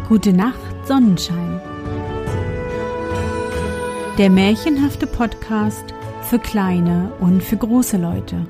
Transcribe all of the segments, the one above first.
Gute Nacht, Sonnenschein. Der märchenhafte Podcast für kleine und für große Leute.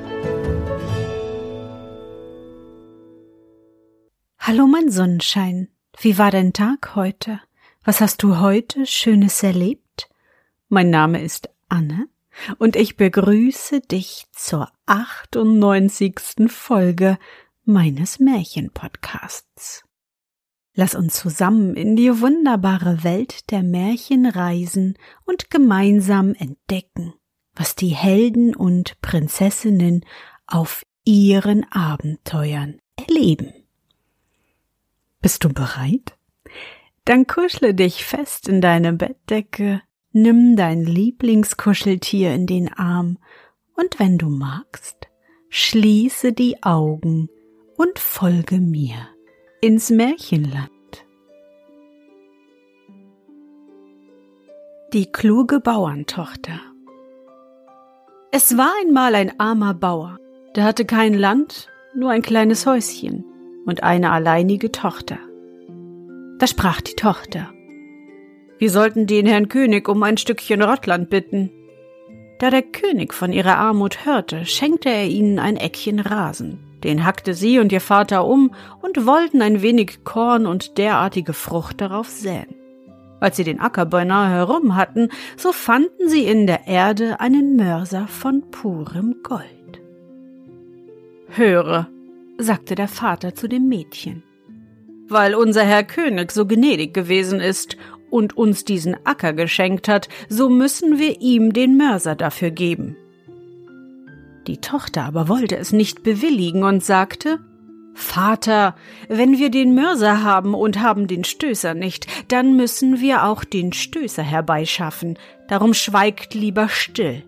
Hallo mein Sonnenschein, wie war dein Tag heute? Was hast du heute Schönes erlebt? Mein Name ist Anne und ich begrüße dich zur 98. Folge meines Märchenpodcasts. Lass uns zusammen in die wunderbare Welt der Märchen reisen und gemeinsam entdecken, was die Helden und Prinzessinnen auf ihren Abenteuern erleben. Bist du bereit? Dann kuschle dich fest in deine Bettdecke, nimm dein Lieblingskuscheltier in den Arm und wenn du magst, schließe die Augen und folge mir ins Märchenland. Die kluge Bauerntochter. Es war einmal ein armer Bauer, der hatte kein Land, nur ein kleines Häuschen und eine alleinige Tochter. Da sprach die Tochter: Wir sollten den Herrn König um ein Stückchen Rottland bitten. Da der König von ihrer Armut hörte, schenkte er ihnen ein Eckchen Rasen. Den hackte sie und ihr Vater um und wollten ein wenig Korn und derartige Frucht darauf säen. Als sie den Acker beinahe herum hatten, so fanden sie in der Erde einen Mörser von purem Gold. Höre, sagte der Vater zu dem Mädchen, weil unser Herr König so gnädig gewesen ist und uns diesen Acker geschenkt hat, so müssen wir ihm den Mörser dafür geben. Die Tochter aber wollte es nicht bewilligen und sagte: Vater, wenn wir den Mörser haben und haben den Stößer nicht, dann müssen wir auch den Stößer herbeischaffen, darum schweigt lieber still.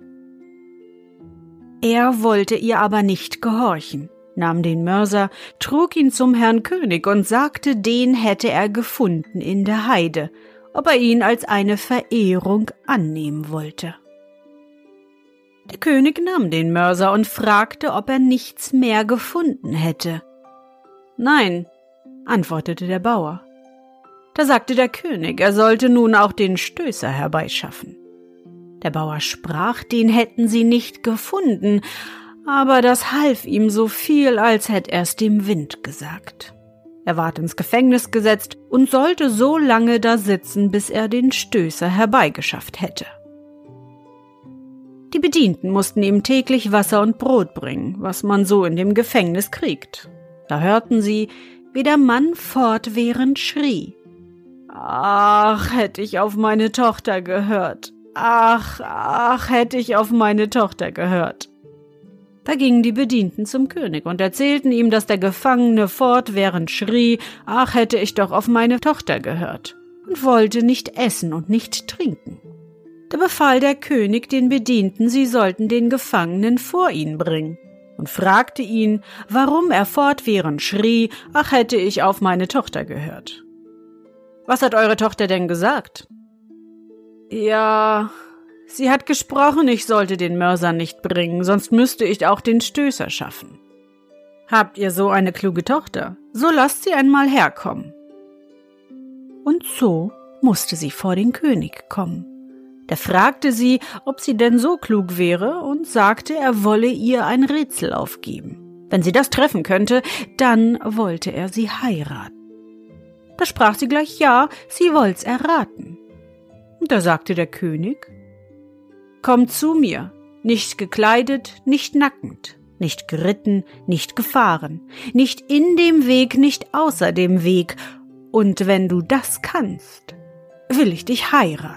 Er wollte ihr aber nicht gehorchen, nahm den Mörser, trug ihn zum Herrn König und sagte, den hätte er gefunden in der Heide, ob er ihn als eine Verehrung annehmen wollte. Der König nahm den Mörser und fragte, ob er nichts mehr gefunden hätte. Nein, antwortete der Bauer. Da sagte der König, er sollte nun auch den Stößer herbeischaffen. Der Bauer sprach, den hätten sie nicht gefunden, aber das half ihm so viel, als hätte er's dem Wind gesagt. Er ward ins Gefängnis gesetzt und sollte so lange da sitzen, bis er den Stößer herbeigeschafft hätte. Die Bedienten mussten ihm täglich Wasser und Brot bringen, was man so in dem Gefängnis kriegt. Da hörten sie, wie der Mann fortwährend schrie: Ach, hätte ich auf meine Tochter gehört! Ach, hätte ich auf meine Tochter gehört! Da gingen die Bedienten zum König und erzählten ihm, dass der Gefangene fortwährend schrie: Ach, hätte ich doch auf meine Tochter gehört! Und wollte nicht essen und nicht trinken. Da befahl der König den Bedienten, sie sollten den Gefangenen vor ihn bringen, und fragte ihn, warum er fortwährend schrie: Ach, hätte ich auf meine Tochter gehört. Was hat eure Tochter denn gesagt? Ja, sie hat gesprochen, ich sollte den Mörser nicht bringen, sonst müsste ich auch den Stößer schaffen. Habt ihr so eine kluge Tochter? So lasst sie einmal herkommen. Und so musste sie vor den König kommen. Der fragte sie, ob sie denn so klug wäre, und sagte, er wolle ihr ein Rätsel aufgeben. Wenn sie das treffen könnte, dann wollte er sie heiraten. Da sprach sie gleich ja, sie wollt's erraten. Und da sagte der König: Komm zu mir, nicht gekleidet, nicht nackend, nicht geritten, nicht gefahren, nicht in dem Weg, nicht außer dem Weg, und wenn du das kannst, will ich dich heiraten.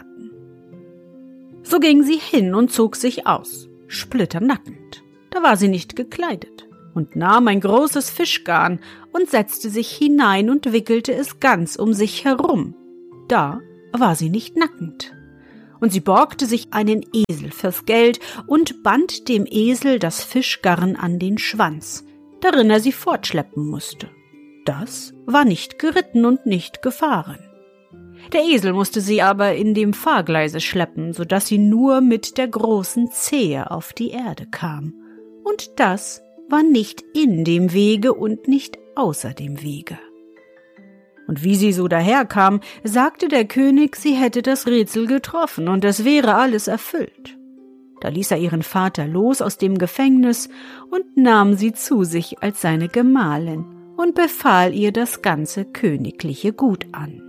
So ging sie hin und zog sich aus, splitternackend. Da war sie nicht gekleidet und nahm ein großes Fischgarn und setzte sich hinein und wickelte es ganz um sich herum. Da war sie nicht nackend. Und sie borgte sich einen Esel fürs Geld und band dem Esel das Fischgarn an den Schwanz, darin er sie fortschleppen musste. Das war nicht geritten und nicht gefahren. Der Esel musste sie aber in dem Fahrgleise schleppen, so dass sie nur mit der großen Zehe auf die Erde kam. Und das war nicht in dem Wege und nicht außer dem Wege. Und wie sie so daherkam, sagte der König, sie hätte das Rätsel getroffen und es wäre alles erfüllt. Da ließ er ihren Vater los aus dem Gefängnis und nahm sie zu sich als seine Gemahlin und befahl ihr das ganze königliche Gut an.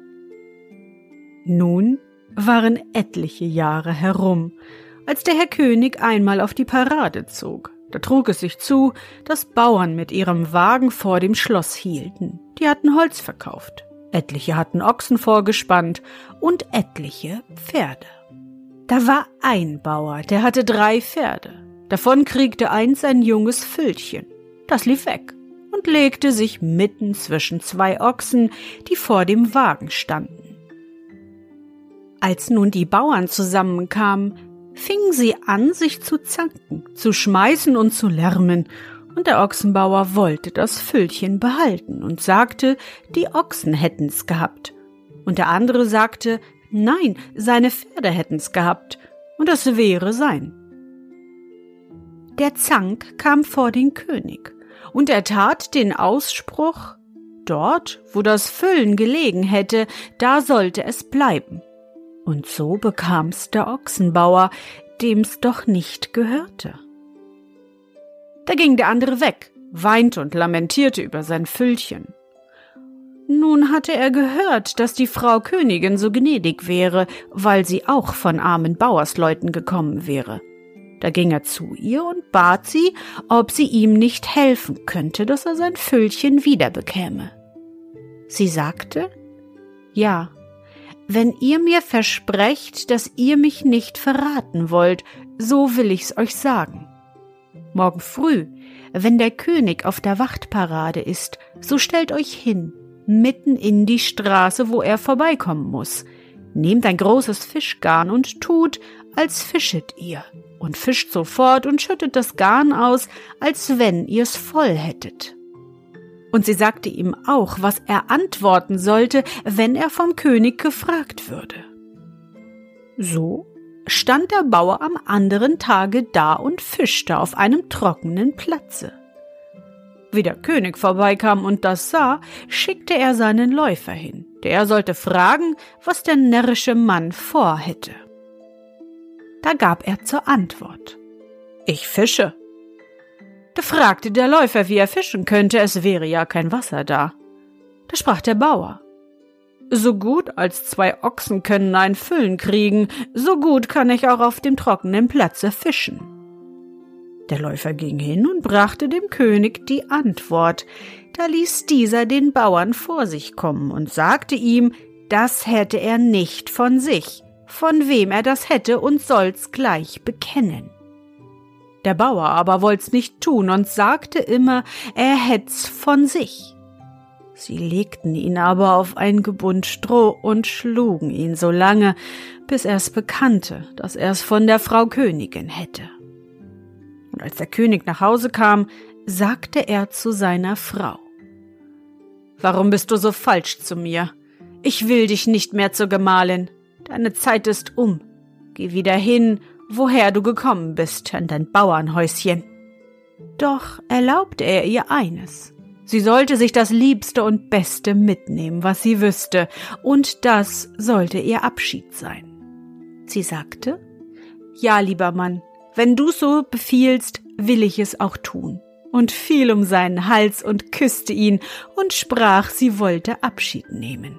Nun waren etliche Jahre herum, als der Herr König einmal auf die Parade zog. Da trug es sich zu, dass Bauern mit ihrem Wagen vor dem Schloss hielten. Die hatten Holz verkauft, etliche hatten Ochsen vorgespannt und etliche Pferde. Da war ein Bauer, der hatte 3 Pferde. Davon kriegte eins ein junges Füllchen. Das lief weg und legte sich mitten zwischen 2 Ochsen, die vor dem Wagen standen. Als nun die Bauern zusammenkamen, fingen sie an, sich zu zanken, zu schmeißen und zu lärmen, und der Ochsenbauer wollte das Füllchen behalten und sagte, die Ochsen hätten's gehabt. Und der andere sagte, nein, seine Pferde hätten's gehabt, und das wäre sein. Der Zank kam vor den König, und er tat den Ausspruch, dort, wo das Füllen gelegen hätte, da sollte es bleiben. Und so bekam's der Ochsenbauer, dem's doch nicht gehörte. Da ging der andere weg, weinte und lamentierte über sein Füllchen. Nun hatte er gehört, dass die Frau Königin so gnädig wäre, weil sie auch von armen Bauersleuten gekommen wäre. Da ging er zu ihr und bat sie, ob sie ihm nicht helfen könnte, dass er sein Füllchen wiederbekäme. Sie sagte, ja, wenn ihr mir versprecht, dass ihr mich nicht verraten wollt, so will ich's euch sagen. Morgen früh, wenn der König auf der Wachtparade ist, so stellt euch hin, mitten in die Straße, wo er vorbeikommen muss. Nehmt ein großes Fischgarn und tut, als fischet ihr, und fischt sofort und schüttet das Garn aus, als wenn ihr's voll hättet. Und sie sagte ihm auch, was er antworten sollte, wenn er vom König gefragt würde. So stand der Bauer am anderen Tage da und fischte auf einem trockenen Platze. Wie der König vorbeikam und das sah, schickte er seinen Läufer hin, der sollte fragen, was der närrische Mann vorhätte. Da gab er zur Antwort: Ich fische. Da fragte der Läufer, wie er fischen könnte, es wäre ja kein Wasser da. Da sprach der Bauer: So gut als 2 Ochsen können ein Füllen kriegen, so gut kann ich auch auf dem trockenen Platze fischen. Der Läufer ging hin und brachte dem König die Antwort. Da ließ dieser den Bauern vor sich kommen und sagte ihm, das hätte er nicht von sich, von wem er das hätte und soll's gleich bekennen. Der Bauer aber wollt's nicht tun und sagte immer, er hätt's von sich. Sie legten ihn aber auf ein Gebund Stroh und schlugen ihn so lange, bis er's bekannte, dass er's von der Frau Königin hätte. Und als der König nach Hause kam, sagte er zu seiner Frau: Warum bist du so falsch zu mir? Ich will dich nicht mehr zur Gemahlin. Deine Zeit ist um. Geh wieder hin, woher du gekommen bist, in dein Bauernhäuschen. Doch erlaubte er ihr eines: Sie sollte sich das Liebste und Beste mitnehmen, was sie wüsste, und das sollte ihr Abschied sein. Sie sagte: Ja, lieber Mann, wenn du so befiehlst, will ich es auch tun, und fiel um seinen Hals und küsste ihn und sprach, sie wollte Abschied nehmen.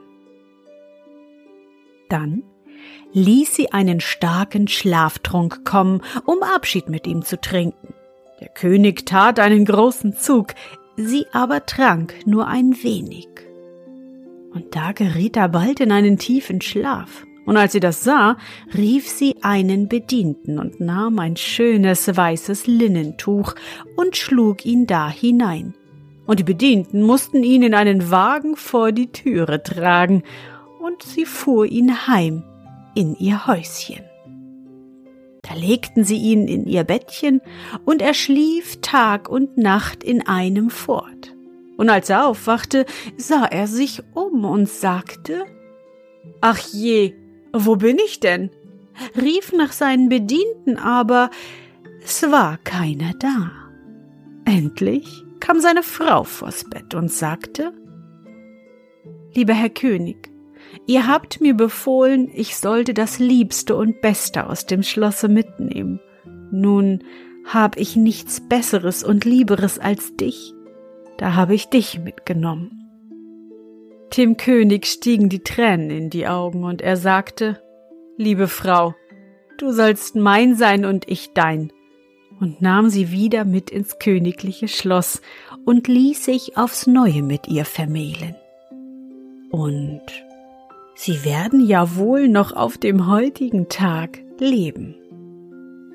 Dann ließ sie einen starken Schlaftrunk kommen, um Abschied mit ihm zu trinken. Der König tat einen großen Zug, sie aber trank nur ein wenig. Und da geriet er bald in einen tiefen Schlaf. Und als sie das sah, rief sie einen Bedienten und nahm ein schönes weißes Linnentuch und schlug ihn da hinein. Und die Bedienten mussten ihn in einen Wagen vor die Türe tragen, und sie fuhr ihn heim in ihr Häuschen. Da legten sie ihn in ihr Bettchen, und er schlief Tag und Nacht in einem fort. Und als er aufwachte, sah er sich um und sagte: Ach je, wo bin ich denn? Rief nach seinen Bedienten, aber es war keiner da. Endlich kam seine Frau vors Bett und sagte: Lieber Herr König, ihr habt mir befohlen, ich sollte das Liebste und Beste aus dem Schlosse mitnehmen. Nun hab ich nichts Besseres und Lieberes als dich. Da habe ich dich mitgenommen. Dem König stiegen die Tränen in die Augen und er sagte, liebe Frau, du sollst mein sein und ich dein, und nahm sie wieder mit ins königliche Schloss und ließ sich aufs Neue mit ihr vermählen. Und sie werden ja wohl noch auf dem heutigen Tag leben.